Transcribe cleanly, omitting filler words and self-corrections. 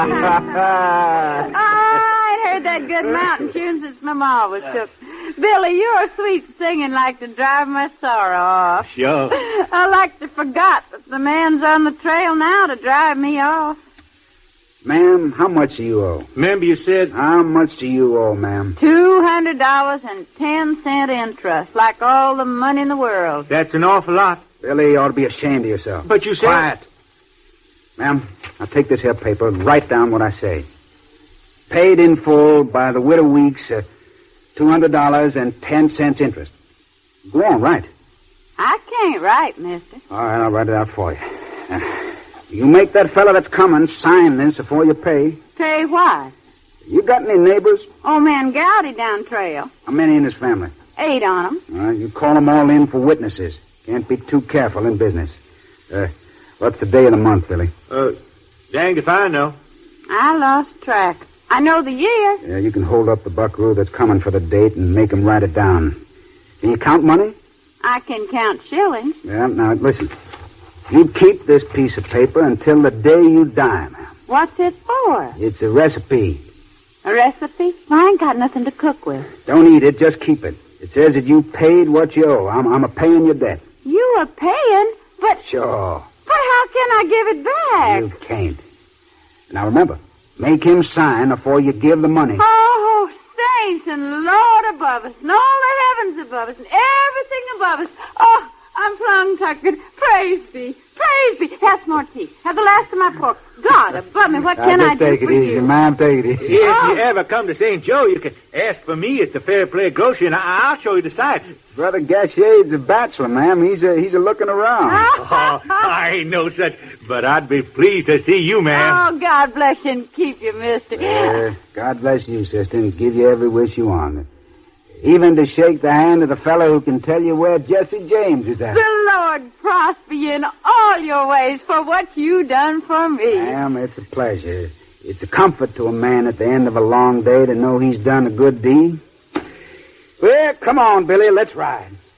I heard that good mountain tune since my ma was took. Billy, you're sweet singing like to drive my sorrow off. Sure. I like to forgot that the man's on the trail now to drive me off. Ma'am, how much do you owe? Remember you said... How much do you owe, ma'am? $200.10 interest, like all the money in the world. That's an awful lot. Billy, you ought to be ashamed of yourself. But you said... Quiet. Ma'am, now take this here paper and write down what I say. Paid in full by the Widow Weeks, $200.10 interest. Go on, write. I can't write, mister. All right, I'll write it out for you. You make that fella that's coming sign this before you pay. Pay what? You got any neighbors? Old man Gowdy down trail. How many in his family? 8 on 'em. All right, you call them all in for witnesses. Can't be too careful in business. What's the day of the month, Billy? Danged if I know. I lost track. I know the year. Yeah, you can hold up the buckaroo that's coming for the date and make him write it down. Can you count money? I can count shillings. Yeah, now, listen. You keep this piece of paper until the day you die, ma'am. What's it for? It's a recipe. A recipe? I ain't got nothing to cook with. Don't eat it, just keep it. It says that you paid what you owe. I'm a-paying your debt. You are paying, but... Sure. But how can I give it back? You can't. Now, remember, make him sign before you give the money. Oh, saints and Lord above us, and all the heavens above us, and everything above us. Oh, I'm plumb tuckered. Praise be. Praise be. Have some more tea. Have the last of my pork. God above me, what can I do take it for easy, you? ma'am. Take it easy. If you ever come to St. Joe, you can ask for me at the Fair Play Grocery, and I'll show you the sights. Brother Gashier's a bachelor, ma'am. He's a looking around. I ain't no such, but I'd be pleased to see you, ma'am. Oh, God bless you and keep you, mister. God bless you, sister, and give you every wish you want. Even to shake the hand of the fellow who can tell you where Jesse James is at. The Lord prosper you in all your ways for what you done for me. Ma'am, it's a pleasure. It's a comfort to a man at the end of a long day to know he's done a good deed. Well, come on, Billy, let's ride.